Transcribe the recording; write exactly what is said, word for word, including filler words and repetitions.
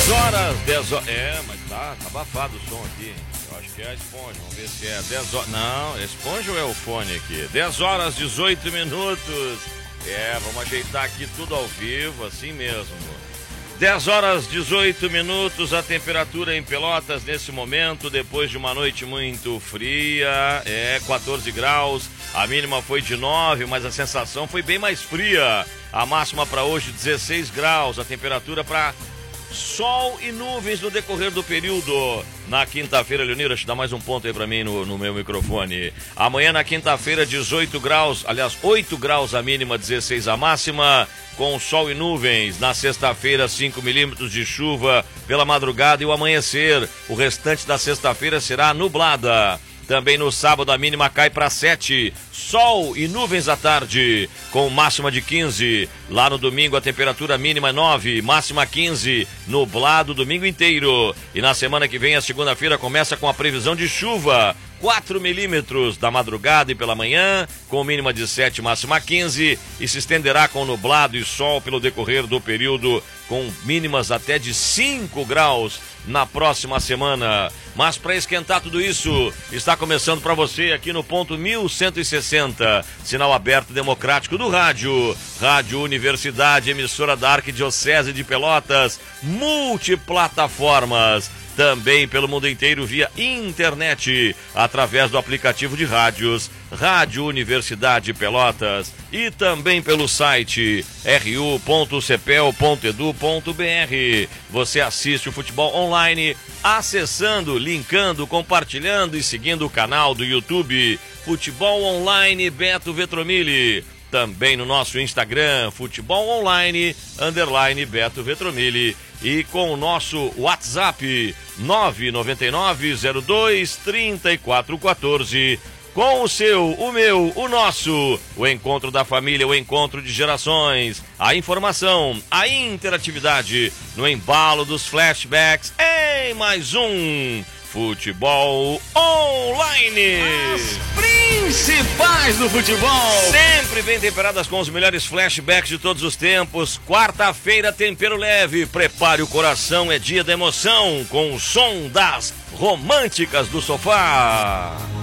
horas, dez horas. É, mas tá, tá abafado o som aqui. Eu acho que é a esponja. Vamos ver se é dez horas. Não, é esponja ou é o fone aqui? dez horas, dezoito minutos. É, vamos ajeitar aqui tudo ao vivo, assim mesmo. dez horas, dezoito minutos, a temperatura em Pelotas nesse momento, depois de uma noite muito fria, é quatorze graus, a mínima foi de nove, mas a sensação foi bem mais fria. A máxima para hoje, dezesseis graus, a temperatura para sol e nuvens no decorrer do período. Na quinta-feira, Leonir, deixa eu dar mais um ponto aí pra mim no, no meu microfone. Amanhã na quinta-feira, dezoito graus, aliás, oito graus a mínima, dezesseis a máxima, com sol e nuvens. Na sexta-feira, cinco milímetros de chuva pela madrugada e o amanhecer. O restante da sexta-feira será nublada. Também no sábado a mínima cai para sete, sol e nuvens à tarde, com máxima de quinze. Lá no domingo a temperatura mínima é nove, máxima quinze, nublado o domingo inteiro. E na semana que vem, a segunda-feira, começa com a previsão de chuva, quatro milímetros da madrugada e pela manhã, com mínima de sete, máxima quinze, e se estenderá com nublado e sol pelo decorrer do período, com mínimas até de cinco graus na próxima semana. Mas para esquentar tudo isso, está começando para você aqui no ponto mil cento e sessenta, sinal aberto democrático do rádio, Rádio Universidade, emissora da Arquidiocese de Pelotas, multiplataformas, também pelo mundo inteiro via internet, através do aplicativo de rádios Rádio Universidade Pelotas e também pelo site r u ponto cepel ponto edu ponto b r. Você assiste o futebol online acessando, linkando, compartilhando e seguindo o canal do YouTube Futebol Online Beto Vetromilli. Também no nosso Instagram, Futebol Online, underline Beto Vetromilli. E com o nosso WhatsApp, nove nove nove zero dois três quatro um quatro. Com o seu, o meu, o nosso, o encontro da família, o encontro de gerações, a informação, a interatividade no embalo dos flashbacks em mais um Futebol Online. As principais do futebol, sempre bem temperadas com os melhores flashbacks de todos os tempos. Quarta-feira, tempero leve, prepare o coração, é dia da emoção, com o som das românticas do sofá.